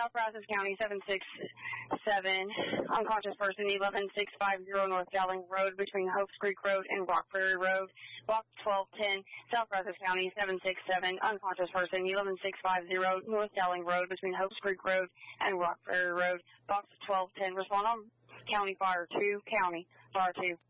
South Brazos County 767, unconscious person 11650 North Dowling Road between Hopes Creek Road and Rock Prairie Road. Box 1210, South Brazos County 767, unconscious person 11650 North Dowling Road between Hopes Creek Road and Rock Prairie Road. Box 1210, respond on County Fire 2, County Fire 2.